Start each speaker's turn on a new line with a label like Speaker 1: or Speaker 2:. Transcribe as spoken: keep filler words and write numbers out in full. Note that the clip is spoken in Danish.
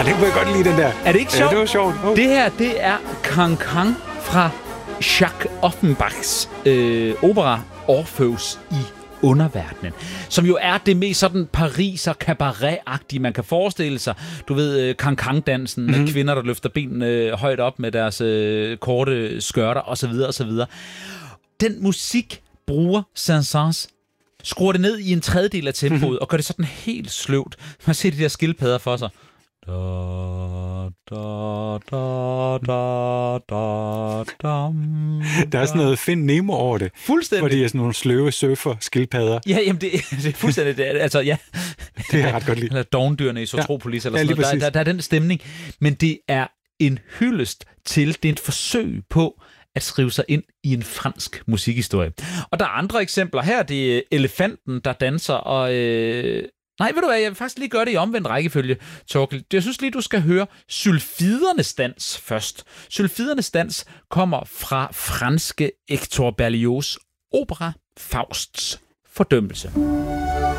Speaker 1: det kunne jeg godt lide, den der.
Speaker 2: Er det ikke sjovt?
Speaker 1: Ja, det var sjovt. Oh.
Speaker 2: Det her, det er Cancan fra Jacques Offenbachs øh, opera Orpheus i underverdenen, som jo er det mest sådan Pariser cabaret-agtige, man kan forestille sig. Du ved, Cancan-dansen mm-hmm. med kvinder, der løfter benene øh, højt op med deres øh, korte skørter osv. osv. Den musik bruger Saint-Saëns, skruer det ned i en tredjedel af tempoet, mm-hmm. og gør det sådan helt sløvt. Man ser de der skildpadder for sig. Da, da, da, da, da, dam,
Speaker 1: der er sådan noget Find Nemo over det.
Speaker 2: Fuldstændig.
Speaker 1: Fordi det er sådan nogle sløve surfer skildpadder.
Speaker 2: Ja, jamen det, det er fuldstændig... Det, altså, ja.
Speaker 1: Det er jeg ret godt lide.
Speaker 2: Eller dovendyrene i Zootropolis, ja. eller
Speaker 1: ja,
Speaker 2: sådan noget. Der, der, der er den stemning. Men det er en hyldest til, det er et forsøg på at skrive sig ind i en fransk musikhistorie. Og der er andre eksempler. Her er det elefanten, der danser, og... Øh, nej, ved du hvad, jeg vil faktisk lige gøre det i omvendt rækkefølge, Torkel. Jeg synes lige, du skal høre Sylfidernes dans først. Sylfidernes dans kommer fra franske Hector Berlioz' opera Fausts fordømmelse.